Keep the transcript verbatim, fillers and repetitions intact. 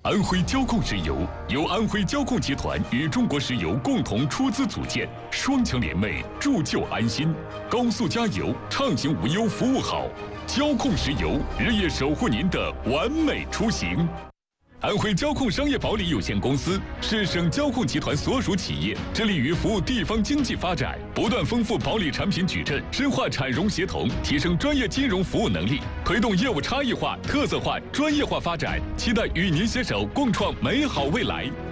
安徽交控石油由安徽交控集团与中国石油共同出资组建，双强联袂，铸就安心。高速加油，畅行无忧，服务好。交控石油日夜守护您的完美出行。安徽交控商业保理有限公司是省交控集团所属企业，致力于服务地方经济发展，不断丰富保理产品矩阵，深化产融协同，提升专业金融服务能力，推动业务差异化、特色化、专业化发展。期待与您携手共创美好未来。